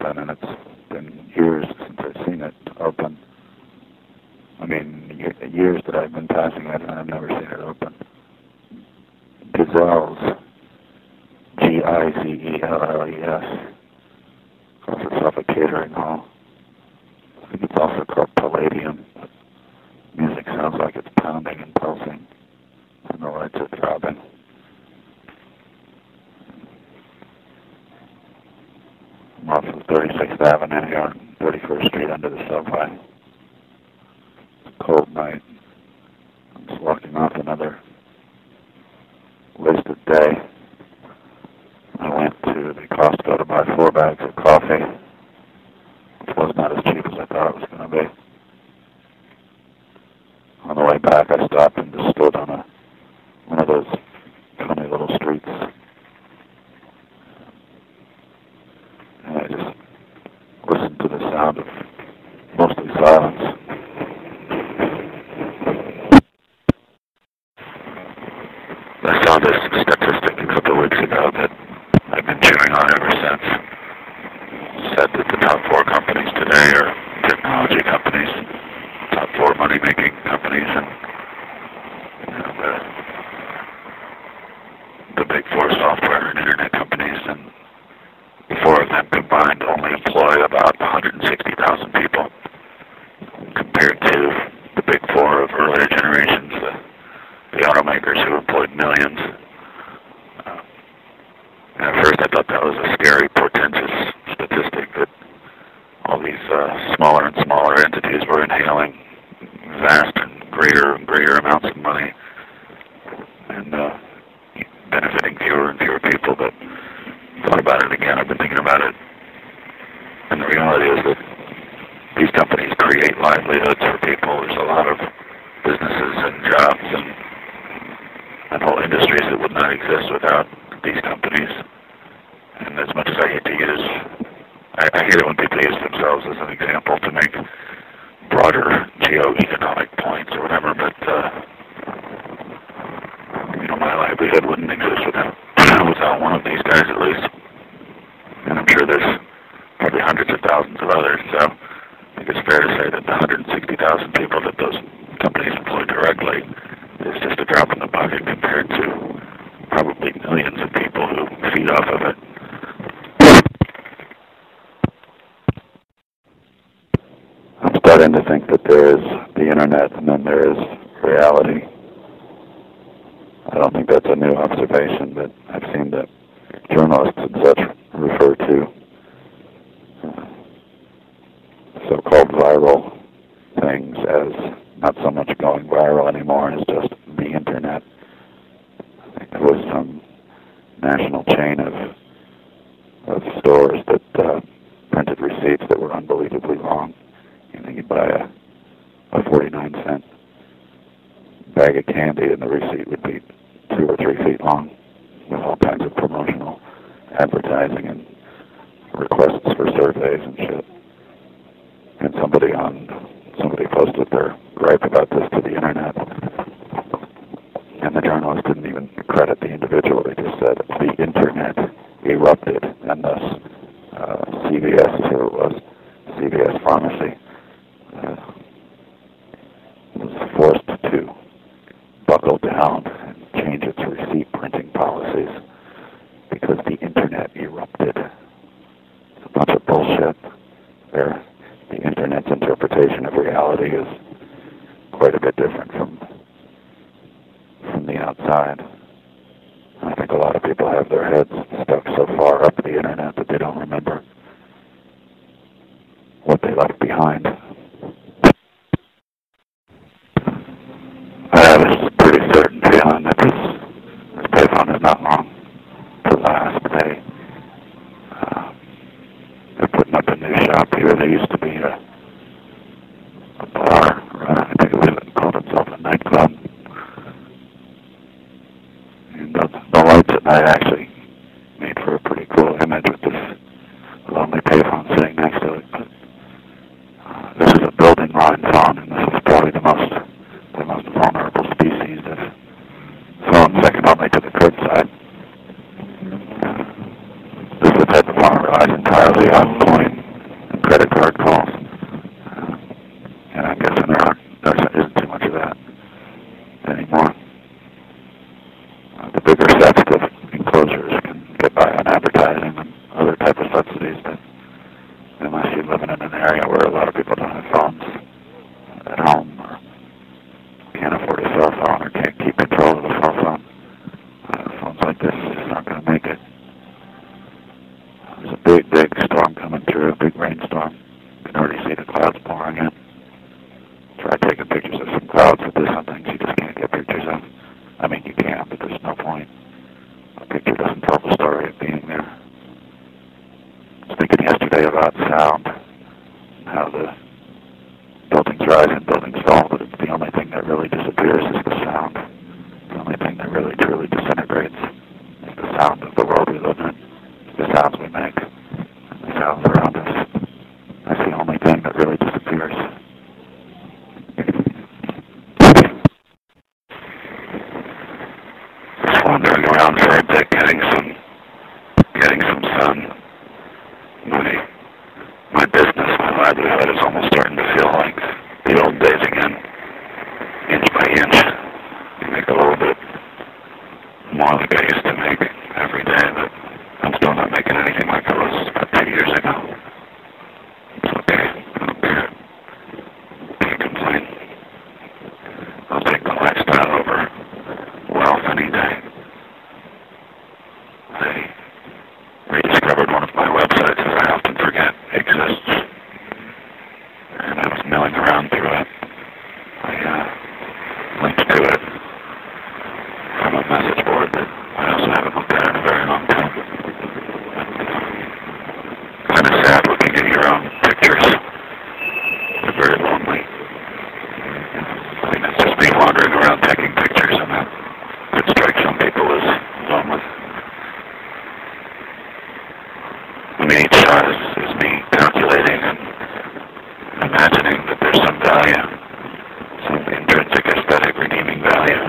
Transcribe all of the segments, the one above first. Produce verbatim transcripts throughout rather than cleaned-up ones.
open, and it's been years since I've seen it open. I mean, years that I've been passing it, and I've never seen it open. Gizelle's, G I Z E L L E S, calls itself a catering hall. I think it's also called Palladium. Music sounds like it's pounding and pulsing, and the lights are throbbing. I'm off of thirty-sixth Avenue here on thirty-first Street under the subway. It's a cold night. I'm just walking off another wasted day. I went to the Costco to buy four bags of coffee, which was not as cheap as I thought it was going to be. On the way back, I stopped and just stood on a one of those funny little streets. And I just listened to the sound of mostly silence. I saw this statistic a couple of weeks ago that I've been chewing on ever since. It said that the top four companies today are technology companies, top four money-making companies, and you know, the, the big four software and internet companies, and the four of them combined only employ about one hundred sixty thousand people, compared to the big four of earlier generations, the, the automakers who employed millions. Uh, and at first I thought that was a scary, portentous statistic that all these uh, smaller and smaller entities were inhaling vast and greater and greater amounts of money and uh, benefiting fewer and fewer people. But thought about it again. I've been thinking about it, and the reality is that these companies create livelihoods for people. There's a lot of businesses and jobs and, and whole industries that would not exist without these companies. And as much as I hate to use, I, I hate it when people use themselves as an example to make broader geo-economic points or whatever, but uh, you know, my livelihood wouldn't exist without without one of these guys at least. And I'm sure there's probably hundreds of thousands of others, so I think it's fair to say that the one hundred sixty thousand people that those companies employ directly is just a drop in the bucket compared to probably millions of people who feed off of it. I'm starting to think that there is the internet and then there is reality. I don't think that's a new observation, but I've seen that journalists and such refer to uh, so-called viral things as not so much going viral anymore as just the internet. I think there was some national chain of of stores that uh, printed receipts that were unbelievably long. You know, you buy a, a forty-nine cent bag of candy and the receipt would be two or three feet long with all kinds of promotional advertising and requests for surveys and shit. And somebody on somebody posted their gripe about this to the internet, and the journalist didn't even credit the individual. They just said the internet erupted, and thus uh, C V S, who it was, C V S Pharmacy, uh, was forced to buckle down and change its receipt printing policies because the internet erupted. It's a bunch of bullshit. There, the internet's interpretation of reality is quite a bit different from from the outside. I think a lot of people have their heads stuck so far up the internet that they don't remember what they left behind. I have a pretty certain feeling that this, this payphone is not long to last. They, uh, they're putting up a new shop here. There used to be a, a bar, uh, I think it was called itself a nightclub. And the, the lights at night actually made for a pretty cool image with this lonely payphone sitting next to it. But uh, this is a building line phone, and this is probably the most the most vulnerable species of phone, second only to the curbside. Uh, this is a type of phone relies entirely on coin bigger sets of enclosures can get by on advertising and other type of subsidies, but unless you're living in an area where a lot of people don't have phones at home or can't afford a cell phone or can't keep control of a cell phone, uh, phones like this is just not going to make it. There's a big, big storm coming through, a big rainstorm. You can already see the clouds pouring in. Try taking pictures of some clouds, but there's some things you just can't get pictures of. I mean, you can, but there's no point. A picture doesn't tell the story of being there. I was thinking yesterday about sound, how the buildings rise and buildings fall, but it's the only thing that really disappears is the sound. The only thing that really truly disintegrates is the sound of the world we live in, the sounds we make, and the sounds around us. That's the only thing that really disappears. Just wandering around for a bit, getting some, getting some sun. My, my business, my livelihood is almost starting to feel like the old days again. Inch by inch, you make a little bit more like I used to make every day, but I'm still not making anything like I was about two years ago. It's okay. I don't care. Can't complain. I'll take the lifestyle over wealth any day. I rediscovered one of my websites that I often forget exists, and I was milling around through it. I uh, linked to it from a message board that I also haven't looked at in a very long time. Kind of sad looking at your own pictures. They're very lonely. I mean, it's just me wandering around taking pictures, and that could strike some people as lonely. I mean, each shot is, is me calculating and imagining that there's some value, some intrinsic aesthetic redeeming value.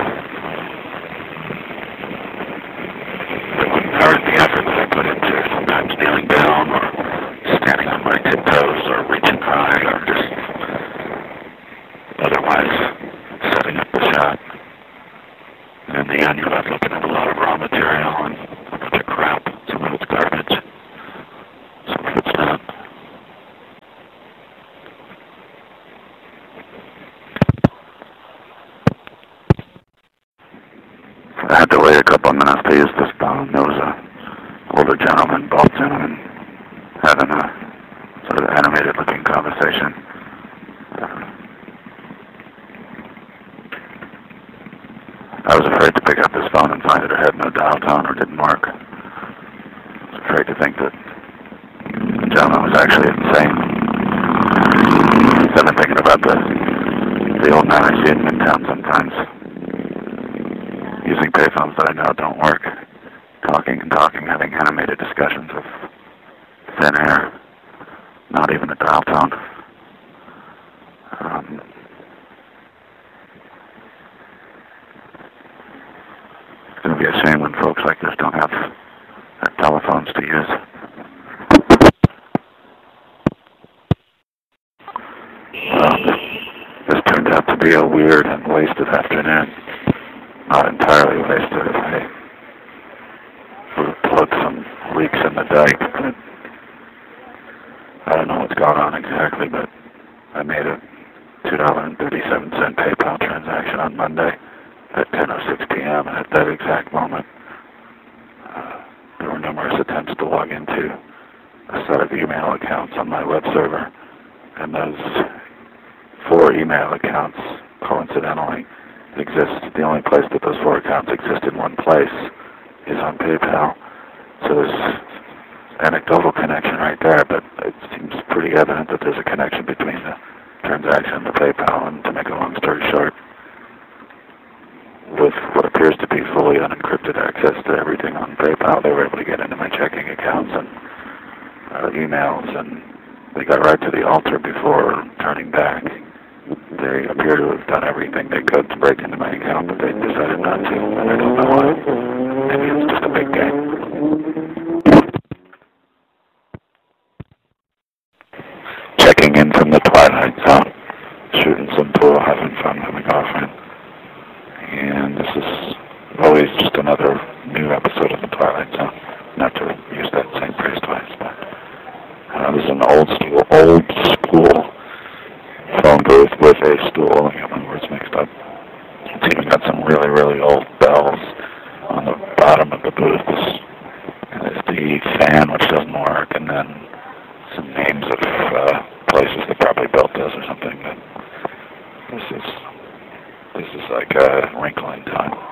That wouldn't hurt the effort that I put into sometimes kneeling down or standing on my tiptoes or reaching high or just otherwise setting up the shot. And in the end, you're left looking at a lot of raw material and a bunch of crap. Some of it's garbage. Some of it's not. I had to wait a couple of minutes to use this phone. There was a older gentleman, bald gentleman, having a sort of animated looking conversation. Uh, I was afraid to pick up this phone and find that it had no dial tone or didn't work. I was afraid to think that the gentleman was actually insane. I've been thinking about the, the old man I see in Midtown sometimes, using payphones that I know don't work, talking and talking, having animated discussions of thin air, not even a dial tone. Um, it's going to be a shame when folks like this don't have, have telephones to use. Well, this, this turned out to be a weird and wasted afternoon. Not entirely wasted. I sort of plugged some leaks in the dike, but I don't know what's going on exactly, but I made a two dollars and thirty-seven cents PayPal transaction on Monday at ten oh six p.m. and at that exact moment uh, there were numerous attempts to log into a set of email accounts on my web server, and those four email accounts coincidentally exist. The only place that those four accounts exist in one place is on PayPal. So there's anecdotal connection right there, but it seems pretty evident that there's a connection between the transaction and the PayPal. And to make a long story short, with what appears to be fully unencrypted access to everything on PayPal, they were able to get into my checking accounts and uh, emails, and they got right to the altar before turning back. They appear to have done everything they could to break into my account, but they decided not to, and I don't know why. Maybe it's just a big game. Checking in from the Twilight Zone, shooting some pool, having fun with my girlfriend. And this is always just another new episode of The Twilight Zone. Not to use that same phrase twice, but uh, this is an old school, old school phone booth with a stool. I got my words mixed up. It's even got some really, really old bells on the bottom of the booth. There's the fan, which doesn't work, and then some names of uh, places that probably built this or something. But this is this is like a wrinkle in time.